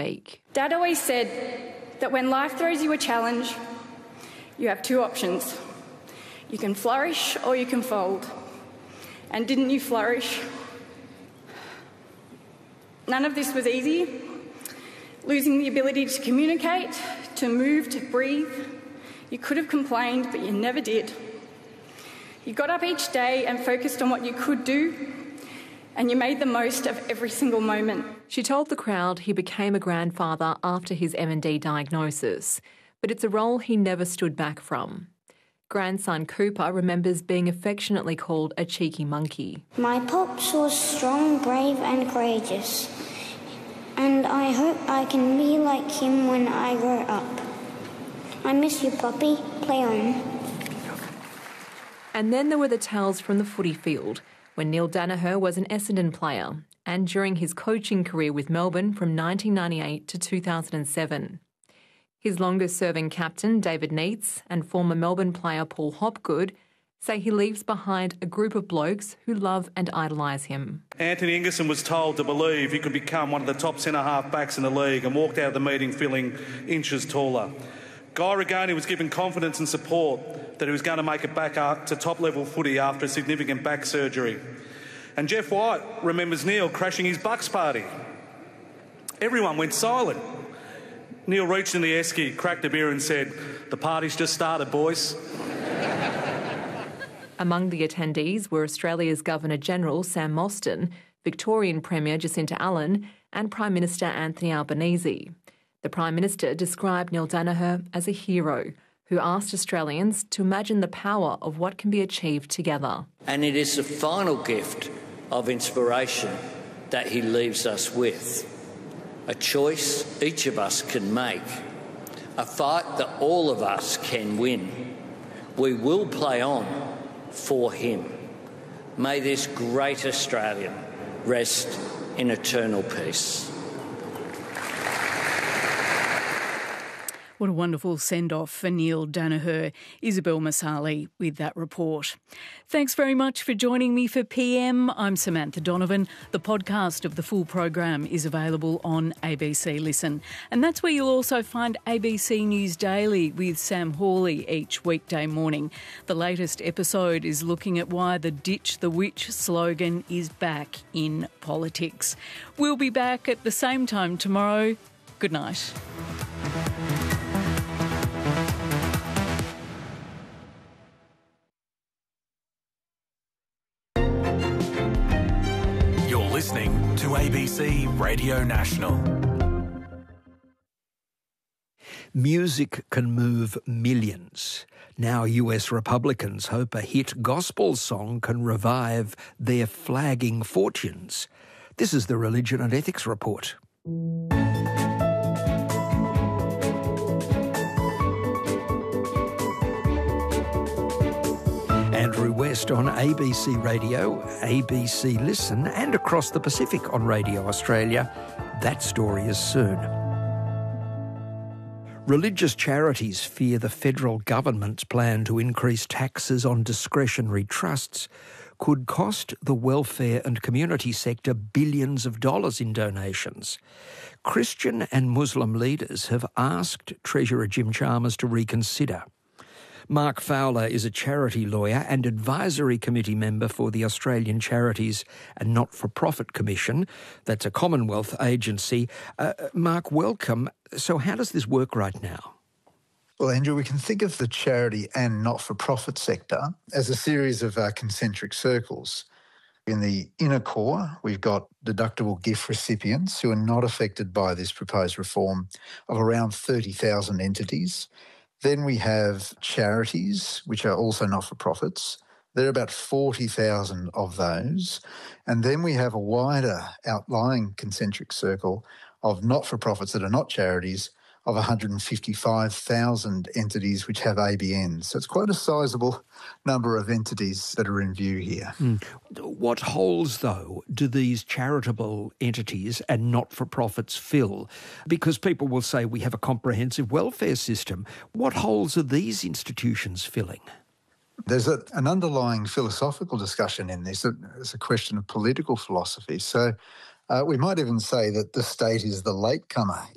take. Dad always said that when life throws you a challenge, you have two options. You can flourish or you can fold. And didn't you flourish? None of this was easy. Losing the ability to communicate, to move, to breathe. You could have complained, but you never did. You got up each day and focused on what you could do, and you made the most of every single moment. She told the crowd he became a grandfather after his MND diagnosis, but it's a role he never stood back from. Grandson Cooper remembers being affectionately called a cheeky monkey. My pops was strong, brave and courageous, and I hope I can be like him when I grow up. I miss you, Poppy. Play on. And then there were the tales from the footy field, when Neil Daniher was an Essendon player, and during his coaching career with Melbourne from 1998 to 2007. His longest-serving captain, David Neitz, and former Melbourne player Paul Hopgood say he leaves behind a group of blokes who love and idolise him. Anthony Ingerson was told to believe he could become one of the top centre-half backs in the league and walked out of the meeting feeling inches taller. Guy Regani was given confidence and support that he was going to make it back up to top-level footy after a significant back surgery. And Jeff White remembers Neil crashing his Bucks party. Everyone went silent. Neil reached in the esky, cracked a beer and said, "The party's just started, boys." Among the attendees were Australia's Governor-General Sam Mostyn, Victorian Premier Jacinta Allen and Prime Minister Anthony Albanese. The Prime Minister described Neil Daniher as a hero who asked Australians to imagine the power of what can be achieved together. And it is the final gift of inspiration that he leaves us with. A choice each of us can make, a fight that all of us can win. We will play on for him. May this great Australian rest in eternal peace. What a wonderful send-off for Neil Daniher. Isabel Masali with that report. Thanks very much for joining me for PM. I'm Samantha Donovan. The podcast of the full program is available on ABC Listen. And that's where you'll also find ABC News Daily with Sam Hawley each weekday morning. The latest episode is looking at why the Ditch the Witch slogan is back in politics. We'll be back at the same time tomorrow. Good night. Listening to ABC Radio National. Music can move millions. Now US Republicans hope a hit gospel song can revive their flagging fortunes. This is the Religion and Ethics Report. Andrew West on ABC Radio, ABC Listen, and across the Pacific on Radio Australia. That story is soon. Religious charities fear the federal government's plan to increase taxes on discretionary trusts could cost the welfare and community sector billions of dollars in donations. Christian and Muslim leaders have asked Treasurer Jim Chalmers to reconsider. Mark Fowler is a charity lawyer and advisory committee member for the Australian Charities and Not-for-Profit Commission. That's a Commonwealth agency. Mark, welcome. So how does this work right now? Well, Andrew, we can think of the charity and not-for-profit sector as a series of concentric circles. In the inner core, we've got deductible gift recipients who are not affected by this proposed reform of around 30,000 entities. Then we have charities, which are also not-for-profits. There are about 40,000 of those. And then we have a wider outlying concentric circle of not-for-profits that are not charities of 155,000 entities which have ABNs. So it's quite a sizable number of entities that are in view here. What holes, though, do these charitable entities and not-for-profits fill? Because people will say we have a comprehensive welfare system. What holes are these institutions filling? There's an underlying philosophical discussion in this. It's a question of political philosophy. So we might even say that the state is the latecomer